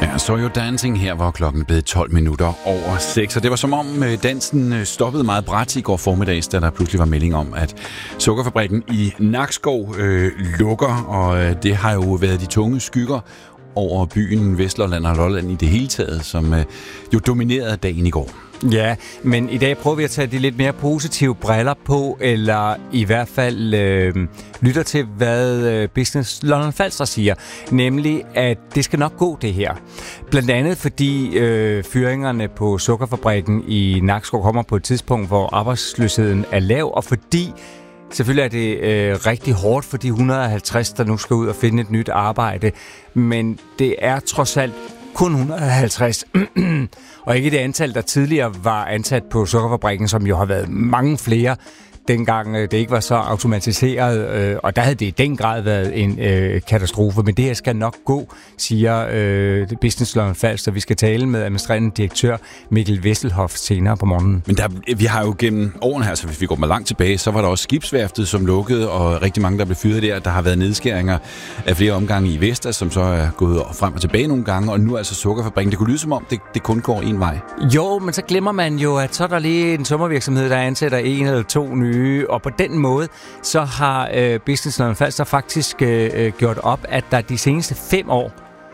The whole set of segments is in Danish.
Ja, så jo dancing her, hvor klokken blev 12 minutter over 6. Og det var som om dansen stoppede meget brat i går formiddags, da der pludselig var melding om, at sukkerfabrikken i Nakskov lukker. Og det har jo været de tunge skygger over byen Vestlolland og Lolland i det hele taget, som jo dominerede dagen i går. Ja, men i dag prøver vi at tage de lidt mere positive briller på, eller i hvert fald lytter til, hvad Business Lolland-Falster siger. Nemlig, at det skal nok gå, det her. Blandt andet fordi fyringerne på sukkerfabrikken i Nakskov kommer på et tidspunkt, hvor arbejdsløsheden er lav, og fordi selvfølgelig er det rigtig hårdt for de 150, der nu skal ud og finde et nyt arbejde, men det er trods alt kun 150, og ikke det antal, der tidligere var ansat på sukkerfabrikken, som jo har været mange flere, dengang det ikke var så automatiseret, og der havde det i den grad været en katastrofe. Men det her skal nok gå, siger Business Lolland-Falster. Vi skal tale med administrerende direktør Mikkel Vesselhoff senere på morgenen. Men vi har jo gennem årene her, så hvis vi går meget langt tilbage, så var der også skibsværftet, som lukkede, og rigtig mange, der blev fyret der. Der har været nedskæringer af flere omgange i Vestas, som så er gået frem og tilbage nogle gange, og nu er altså sukkerfabrikken. Det kunne lyde som om, det kun går en vej. Jo, men så glemmer man jo, at så er der lige en sommervirksomhed, der ansætter en eller to nye, og på den måde, så har Business Lolland-Falster faktisk gjort op, at der de seneste 5 år,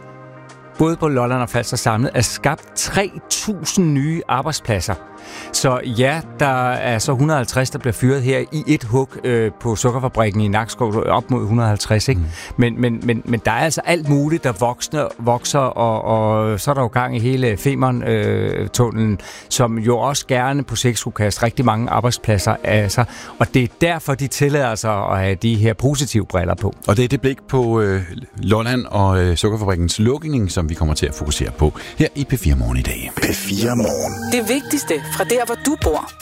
både på Lolland og Falster samlet, er skabt 3.000 nye arbejdspladser. Så ja, der er så 150, der bliver fyret her i et hug på sukkerfabrikken i Nakskov, op mod 150, ikke? Men der er altså alt muligt, der vokser, og så er der jo gang i hele Femern-tunnelen, som jo også gerne på sigt skulle kaste rigtig mange arbejdspladser af sig, og det er derfor, de tillader sig at have de her positive briller på. Og det er det blik på Lolland og sukkerfabrikkens lukning, som vi kommer til at fokusere på her i P4 Morgen i dag. P4 Morgen. Det vigtigste fra der, hvor du bor.